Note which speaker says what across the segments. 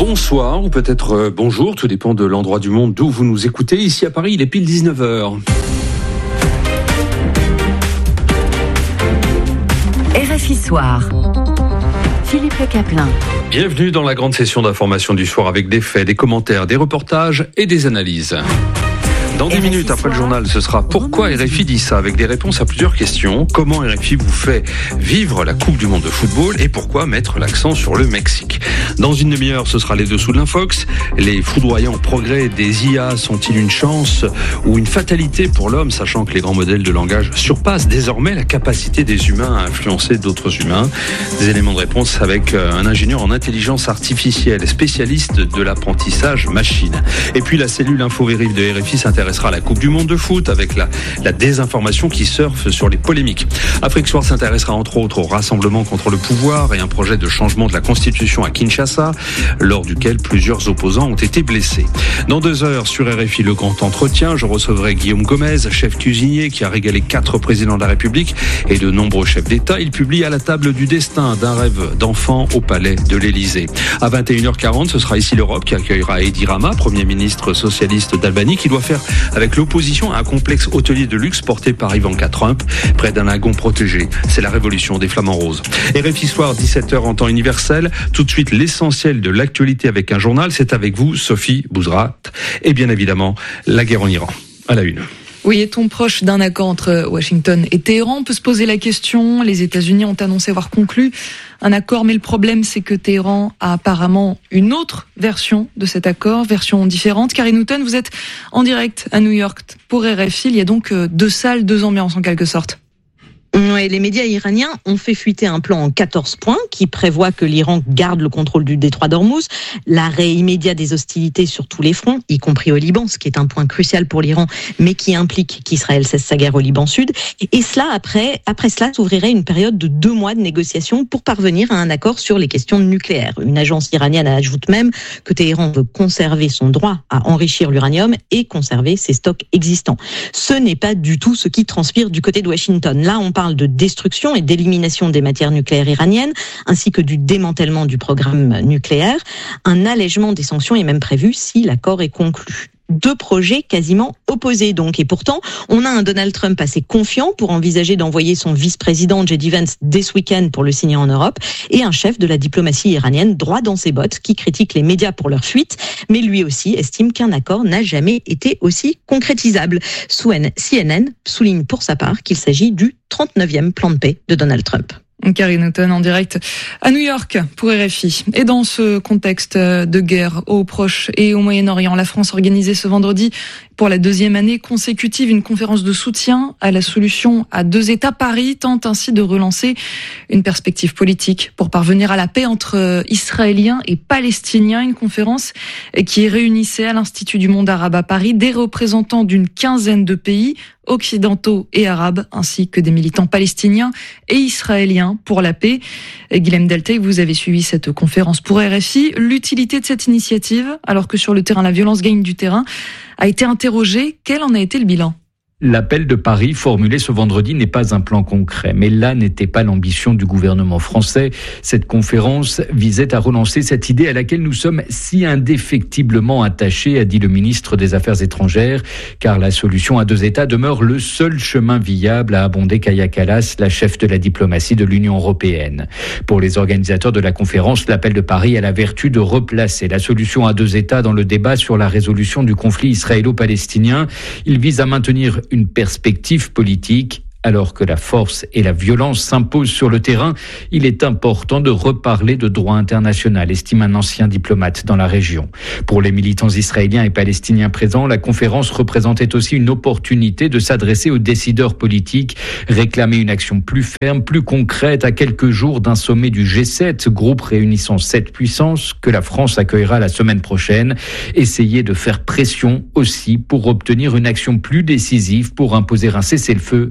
Speaker 1: Bonsoir ou peut-être bonjour, tout dépend de l'endroit du monde d'où vous nous écoutez. Ici à Paris, il est pile 19h.
Speaker 2: RFI Soir. Philippe Le Caplin.
Speaker 1: Bienvenue dans la grande session d'information du soir avec des faits, des commentaires, des reportages et des analyses. Dans 10 minutes après le journal, ce sera Pourquoi RFI dit ça, avec des réponses à plusieurs questions. Comment RFI vous fait vivre la Coupe du Monde de football et pourquoi mettre l'accent sur le Mexique. Dans une demi-heure, ce sera les dessous de l'Infox. Les foudroyants progrès des IA sont-ils une chance ou une fatalité pour l'homme, sachant que les grands modèles de langage surpassent désormais la capacité des humains à influencer d'autres humains. Des éléments de réponse avec un ingénieur en intelligence artificielle, spécialiste de l'apprentissage machine. Et puis la cellule InfoVérif de RFI s'intéressera à la Coupe du Monde de foot avec la désinformation qui surfe sur les polémiques. Afrique Soir s'intéressera entre autres au rassemblement contre le pouvoir et un projet de changement de la Constitution à Kinshasa, lors duquel plusieurs opposants ont été blessés. Dans 2 heures, sur RFI, le grand entretien, je recevrai Guillaume Gomez, chef cuisinier qui a régalé 4 présidents de la République et de nombreux chefs d'État. Il publie À la table du destin, d'un rêve d'enfant au palais de l'Élysée. À 21h40, ce sera Ici l'Europe qui accueillera Edi Rama, Premier ministre socialiste d'Albanie, qui doit faire avec l'opposition à un complexe hôtelier de luxe porté par Ivanka Trump, près d'un lagon protégé. C'est la révolution des flamants roses. RFI Soir, 17h en temps universel. Tout de suite, l'essentiel de l'actualité avec un journal. C'est avec vous, Sophie Bouzrat. Et bien évidemment, la guerre en Iran. À la une.
Speaker 3: Oui, est-on proche d'un accord entre Washington et Téhéran ? On peut se poser la question. Les États-Unis ont annoncé avoir conclu un accord, mais le problème, c'est que Téhéran a apparemment une autre version de cet accord, version différente. Karine Houghton, vous êtes en direct à New York pour RFI. Il y a donc 2 salles, 2 ambiances en quelque sorte.
Speaker 4: Ouais, les médias iraniens ont fait fuiter un plan en 14 points qui prévoit que l'Iran garde le contrôle du détroit d'Ormuz, l'arrêt immédiat des hostilités sur tous les fronts, y compris au Liban, ce qui est un point crucial pour l'Iran, mais qui implique qu'Israël cesse sa guerre au Liban Sud. Et cela, après cela, s'ouvrirait une période de 2 mois de négociations pour parvenir à un accord sur les questions nucléaires. Une agence iranienne ajoute même que Téhéran veut conserver son droit à enrichir l'uranium et conserver ses stocks existants. Ce n'est pas du tout ce qui transpire du côté de Washington. Là, on parle de destruction et d'élimination des matières nucléaires iraniennes, ainsi que du démantèlement du programme nucléaire. Un allègement des sanctions est même prévu si l'accord est conclu. 2 projets quasiment opposés donc. Et pourtant, on a un Donald Trump assez confiant pour envisager d'envoyer son vice-président J.D. Vance dès ce week-end pour le signer en Europe, et un chef de la diplomatie iranienne droit dans ses bottes qui critique les médias pour leur fuite, mais lui aussi estime qu'un accord n'a jamais été aussi concrétisable. CNN souligne pour sa part qu'il s'agit du 39e plan de paix de Donald Trump.
Speaker 3: Karine Houghton en direct à New York pour RFI. Et dans ce contexte de guerre au Proche et au Moyen-Orient, la France organisait ce vendredi pour la 2e année consécutive une conférence de soutien à la solution à 2 États. Paris tente ainsi de relancer une perspective politique pour parvenir à la paix entre Israéliens et Palestiniens. Une conférence qui réunissait à l'Institut du monde arabe à Paris des représentants d'une 15aine de pays occidentaux et arabes, ainsi que des militants palestiniens et israéliens pour la paix. Guilhem Deltec, vous avez suivi cette conférence pour RFI. L'utilité de cette initiative, alors que sur le terrain, la violence gagne du terrain, a été interrogée. Quel en a été le bilan ?
Speaker 5: L'appel de Paris formulé ce vendredi n'est pas un plan concret, mais là n'était pas l'ambition du gouvernement français. Cette conférence visait à relancer cette idée à laquelle nous sommes si indéfectiblement attachés, a dit le ministre des Affaires étrangères, car la solution à 2 États demeure le seul chemin viable, a abondé Kaja Kallas, la chef de la diplomatie de l'Union européenne. Pour les organisateurs de la conférence, l'appel de Paris a la vertu de replacer la solution à 2 États dans le débat sur la résolution du conflit israélo-palestinien. Il vise à maintenir une perspective politique. Alors que la force et la violence s'imposent sur le terrain, il est important de reparler de droit international, estime un ancien diplomate dans la région. Pour les militants israéliens et palestiniens présents, la conférence représentait aussi une opportunité de s'adresser aux décideurs politiques, réclamer une action plus ferme, plus concrète à quelques jours d'un sommet du G7, groupe réunissant 7 puissances, que la France accueillera la semaine prochaine. Essayer de faire pression aussi pour obtenir une action plus décisive pour imposer un cessez-le-feu et protéger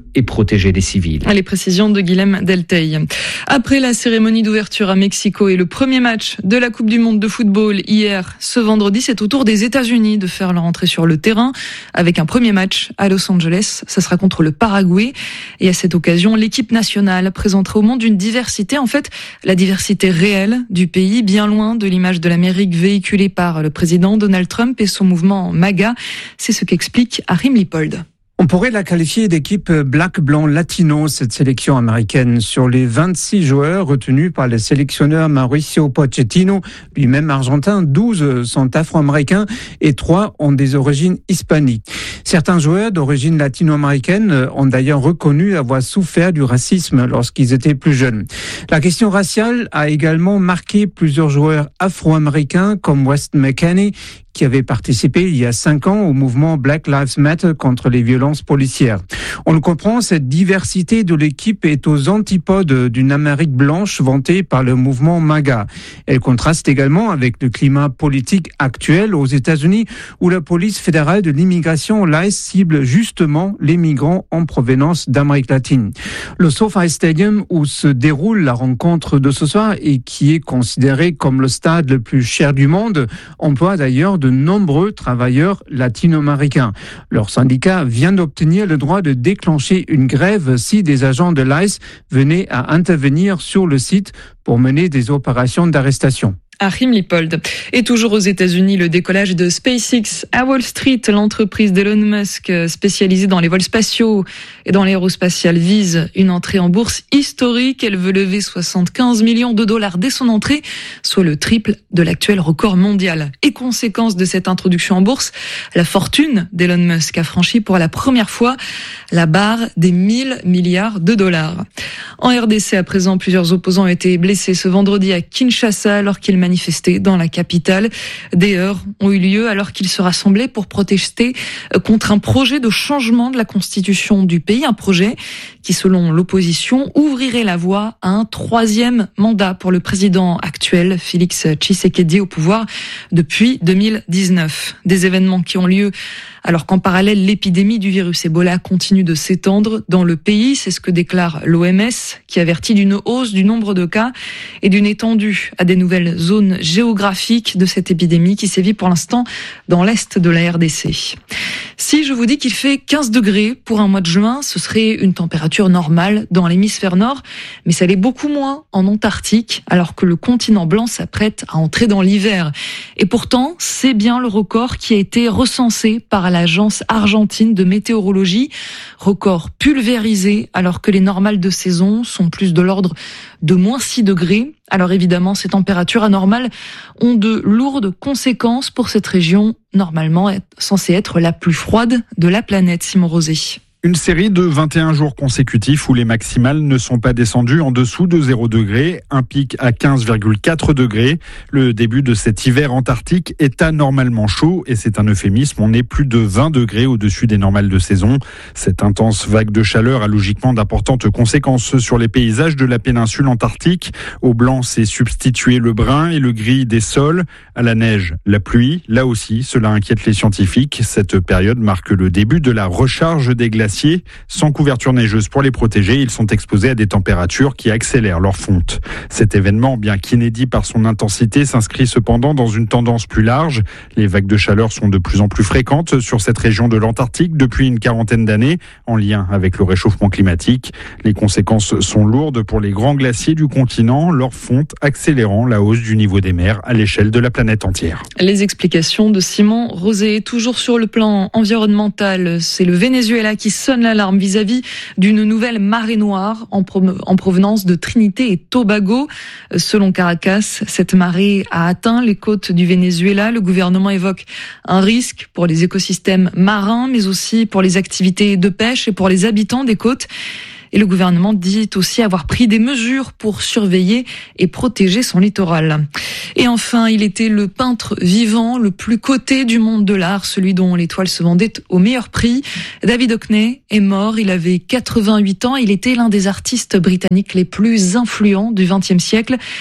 Speaker 5: protéger les civils.
Speaker 3: Les précisions de Guilhem Delteil. Après la cérémonie d'ouverture à Mexico et le premier match de la Coupe du Monde de football hier, ce vendredi, c'est au tour des États-Unis de faire leur entrée sur le terrain avec un premier match à Los Angeles. Ça sera contre le Paraguay. Et à cette occasion, l'équipe nationale présentera au monde une diversité, en fait, la diversité réelle du pays, bien loin de l'image de l'Amérique véhiculée par le président Donald Trump et son mouvement MAGA. C'est ce qu'explique Achim Lippold.
Speaker 6: On pourrait la qualifier d'équipe black, blanc, latino, cette sélection américaine. Sur les 26 joueurs retenus par le sélectionneur Mauricio Pochettino, lui-même argentin, 12 sont afro-américains et 3 ont des origines hispaniques. Certains joueurs d'origine latino-américaine ont d'ailleurs reconnu avoir souffert du racisme lorsqu'ils étaient plus jeunes. La question raciale a également marqué plusieurs joueurs afro-américains comme Weston McKennie, qui avait participé il y a 5 ans au mouvement Black Lives Matter contre les violences policières. On le comprend, cette diversité de l'équipe est aux antipodes d'une Amérique blanche vantée par le mouvement MAGA. Elle contraste également avec le climat politique actuel aux États-Unis où la police fédérale de l'immigration, l'ICE, cible justement les migrants en provenance d'Amérique latine. Le SoFi Stadium où se déroule la rencontre de ce soir et qui est considéré comme le stade le plus cher du monde, emploie d'ailleurs de nombreux travailleurs latino-américains. Leur syndicat vient d'obtenir le droit de déclencher une grève si des agents de l'ICE venaient à intervenir sur le site pour mener des opérations d'arrestation.
Speaker 3: Achim Lippold. Et toujours aux États-Unis, le décollage de SpaceX à Wall Street, l'entreprise d'Elon Musk spécialisée dans les vols spatiaux et dans l'aérospatiale vise une entrée en bourse historique. Elle veut lever 75 millions de dollars dès son entrée, soit le triple de l'actuel record mondial. Et conséquence de cette introduction en bourse, la fortune d'Elon Musk a franchi pour la première fois la barre des 1000 milliards de dollars. En RDC, à présent, plusieurs opposants ont été blessés ce vendredi à Kinshasa alors qu'ils manifestaient dans la capitale. Des heurts ont eu lieu alors qu'ils se rassemblaient pour protester contre un projet de changement de la constitution du pays. Un projet qui, selon l'opposition, ouvrirait la voie à un 3e mandat pour le président actuel, Félix Tshisekedi, au pouvoir depuis 2019. Des événements qui ont lieu alors qu'en parallèle, l'épidémie du virus Ebola continue de s'étendre dans le pays. C'est ce que déclare l'OMS, qui avertit d'une hausse du nombre de cas et d'une étendue à des nouvelles zones géographiques de cette épidémie qui sévit pour l'instant dans l'est de la RDC. Si je vous dis qu'il fait 15 degrés pour un mois de juin, ce serait une température normale dans l'hémisphère nord, mais ça l'est beaucoup moins en Antarctique, alors que le continent blanc s'apprête à entrer dans l'hiver. Et pourtant, c'est bien le record qui a été recensé par l'agence argentine de météorologie, record pulvérisé alors que les normales de saison sont plus de l'ordre de moins 6 degrés. Alors évidemment, ces températures anormales ont de lourdes conséquences pour cette région, normalement censée être la plus froide de la planète. Simon Rosé.
Speaker 7: Une série de 21 jours consécutifs où les maximales ne sont pas descendues en dessous de 0 degré, un pic à 15,4 degrés. Le début de cet hiver antarctique est anormalement chaud et c'est un euphémisme. On est plus de 20 degrés au-dessus des normales de saison. Cette intense vague de chaleur a logiquement d'importantes conséquences sur les paysages de la péninsule antarctique. Au blanc s'est substitué le brun et le gris des sols. À la neige, la pluie. Là aussi, cela inquiète les scientifiques. Cette période marque le début de la recharge des glaciers. Sans couverture neigeuse pour les protéger, ils sont exposés à des températures qui accélèrent leur fonte. Cet événement, bien qu'inédit par son intensité, s'inscrit cependant dans une tendance plus large. Les vagues de chaleur sont de plus en plus fréquentes sur cette région de l'Antarctique depuis une quarantaine d'années, en lien avec le réchauffement climatique. Les conséquences sont lourdes pour les grands glaciers du continent, leur fonte accélérant la hausse du niveau des mers à l'échelle de la planète entière.
Speaker 3: Les explications de Simon Rosé. Toujours sur le plan environnemental, c'est le Venezuela qui sonne l'alarme vis-à-vis d'une nouvelle marée noire en provenance de Trinité et Tobago. Selon Caracas, cette marée a atteint les côtes du Venezuela. Le gouvernement évoque un risque pour les écosystèmes marins, mais aussi pour les activités de pêche et pour les habitants des côtes. Et le gouvernement dit aussi avoir pris des mesures pour surveiller et protéger son littoral. Et enfin, il était le peintre vivant le plus coté du monde de l'art, celui dont les toiles se vendaient au meilleur prix. David Hockney est mort, il avait 88 ans, il était l'un des artistes britanniques les plus influents du XXe siècle.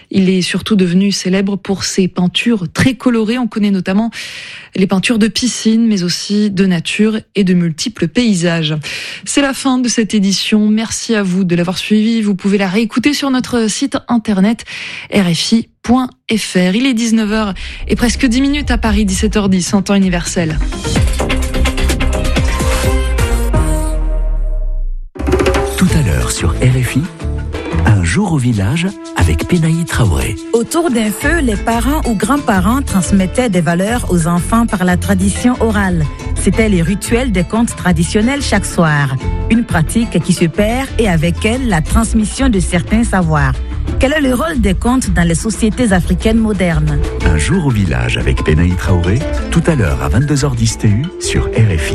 Speaker 3: Il est surtout devenu célèbre pour ses peintures très colorées. On connaît notamment les peintures de piscine, mais aussi de nature et de multiples paysages. C'est la fin de cette édition. Merci à vous de l'avoir suivi. Vous pouvez la réécouter sur notre site internet rfi.fr. Il est 19h et presque 10 minutes à Paris, 17h10 en temps universel.
Speaker 8: Tout à l'heure sur RFI, un jour au village avec Pénaï Traoré.
Speaker 9: Autour d'un feu, les parents ou grands-parents transmettaient des valeurs aux enfants par la tradition orale. C'était les rituels des contes traditionnels chaque soir. Une pratique qui se perd et avec elle la transmission de certains savoirs. Quel est le rôle des contes dans les sociétés africaines modernes?
Speaker 8: Un jour au village avec Pénaï Traoré, tout à l'heure à 22h10 TU sur RFI.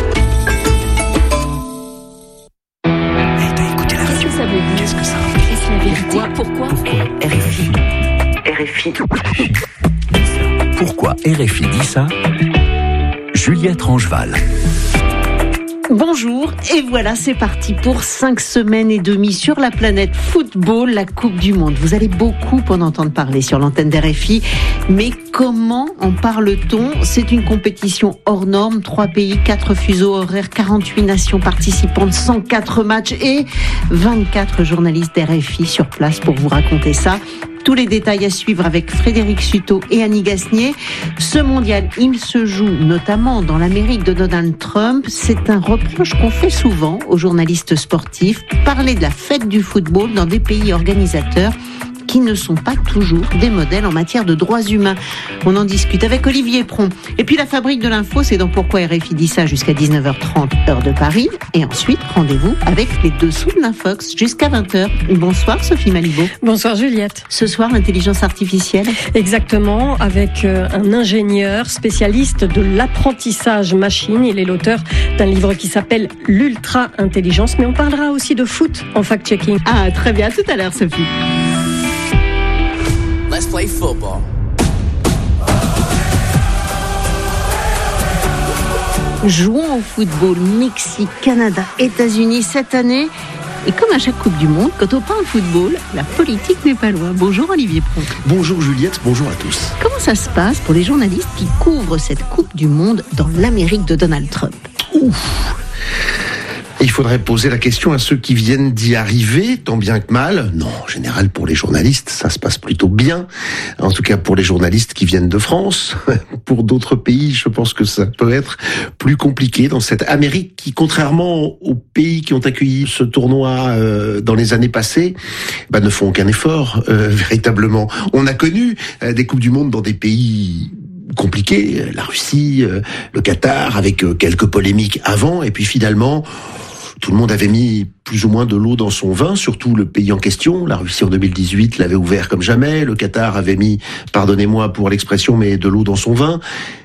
Speaker 8: Pourquoi RFI dit ça? Juliette Rangeval.
Speaker 10: Bonjour, et voilà, c'est parti pour 5 semaines et demie sur la planète football, la Coupe du Monde. Vous allez beaucoup en entendre parler sur l'antenne d'RFI, mais comment en parle-t-on? C'est une compétition hors norme, 3 pays, 4 fuseaux horaires, 48 nations participantes, 104 matchs et 24 journalistes d'RFI sur place pour vous raconter ça. Tous les détails à suivre avec Frédéric Suto et Annie Gasnier. Ce mondial, il se joue notamment dans l'Amérique de Donald Trump. C'est un reproche qu'on fait souvent aux journalistes sportifs. Parler de la fête du football dans des pays organisateurs qui ne sont pas toujours des modèles en matière de droits humains. On en discute avec Olivier Pron. Et puis la fabrique de l'info, c'est dans Pourquoi RFI dit ça jusqu'à 19h30, heure de Paris. Et ensuite, rendez-vous avec les dessous de l'Infox jusqu'à 20h. Bonsoir Sophie Malibaud.
Speaker 11: Bonsoir Juliette.
Speaker 10: Ce soir, l'intelligence artificielle.
Speaker 11: Exactement, avec un ingénieur spécialiste de l'apprentissage machine. Il est l'auteur d'un livre qui s'appelle L'Ultra-Intelligence. Mais on parlera aussi de foot en fact-checking.
Speaker 10: Ah, très bien. À tout à l'heure Sophie.
Speaker 12: Let's play football.
Speaker 10: Jouons au football, Mexique, Canada, États-Unis cette année. Et comme à chaque Coupe du Monde, quand on parle football, la politique n'est pas loin. Bonjour Olivier Pron.
Speaker 13: Bonjour Juliette, bonjour à tous.
Speaker 10: Comment ça se passe pour les journalistes qui couvrent cette Coupe du Monde dans l'Amérique de Donald Trump?
Speaker 13: Ouf. Il faudrait poser la question à ceux qui viennent d'y arriver, tant bien que mal. Non, en général, pour les journalistes, ça se passe plutôt bien. En tout cas, pour les journalistes qui viennent de France. Pour d'autres pays, je pense que ça peut être plus compliqué dans cette Amérique qui, contrairement aux pays qui ont accueilli ce tournoi dans les années passées, ne font aucun effort, véritablement. On a connu des Coupes du Monde dans des pays compliqués, la Russie, le Qatar, avec quelques polémiques avant, et puis finalement, tout le monde avait mis plus ou moins de l'eau dans son vin, surtout le pays en question. La Russie en 2018 l'avait ouvert comme jamais. Le Qatar avait mis, pardonnez-moi pour l'expression, mais de l'eau dans son vin.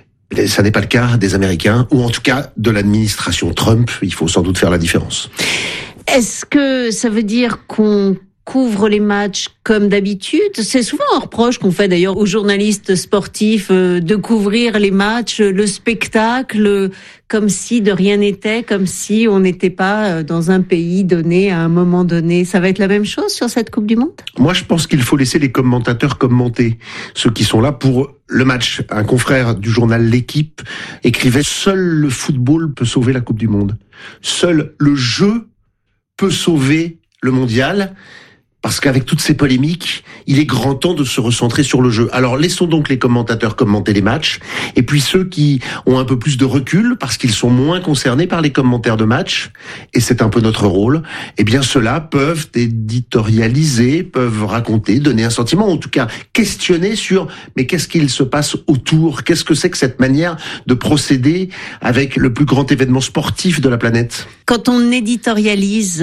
Speaker 13: Ça n'est pas le cas des Américains, ou en tout cas de l'administration Trump. Il faut sans doute faire la différence.
Speaker 10: Est-ce que ça veut dire qu'on couvre les matchs comme d'habitude? C'est souvent un reproche qu'on fait d'ailleurs aux journalistes sportifs de couvrir les matchs, le spectacle, comme si de rien n'était, comme si on n'était pas dans un pays donné à un moment donné. Ça va être la même chose sur cette Coupe du Monde?
Speaker 13: Moi, je pense qu'il faut laisser les commentateurs commenter, ceux qui sont là pour le match. Un confrère du journal L'Équipe écrivait « Seul le football peut sauver la Coupe du Monde. Seul le jeu peut sauver le mondial ». Parce qu'avec toutes ces polémiques, il est grand temps de se recentrer sur le jeu. Alors laissons donc les commentateurs commenter les matchs, et puis ceux qui ont un peu plus de recul, parce qu'ils sont moins concernés par les commentaires de match, et c'est un peu notre rôle, eh bien ceux-là peuvent éditorialiser, peuvent raconter, donner un sentiment, en tout cas questionner sur mais qu'est-ce qu'il se passe autour, qu'est-ce que c'est que cette manière de procéder avec le plus grand événement sportif de la planète.
Speaker 10: Quand on éditorialise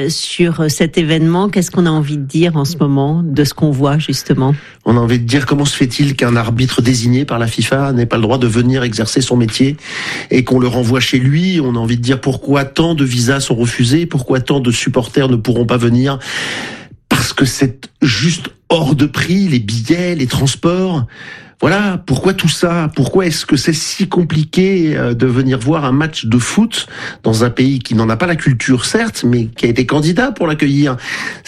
Speaker 10: sur cet événement, qu'est-ce qu'on a envie de dire en ce moment de ce qu'on voit justement?
Speaker 13: On a envie de dire comment se fait-il qu'un arbitre désigné par la FIFA n'ait pas le droit de venir exercer son métier et qu'on le renvoie chez lui? On a envie de dire pourquoi tant de visas sont refusés, pourquoi tant de supporters ne pourront pas venir? Parce que c'est juste hors de prix, les billets, les transports. Voilà, pourquoi tout ça? Pourquoi est-ce que c'est si compliqué de venir voir un match de foot dans un pays qui n'en a pas la culture, certes, mais qui a été candidat pour l'accueillir?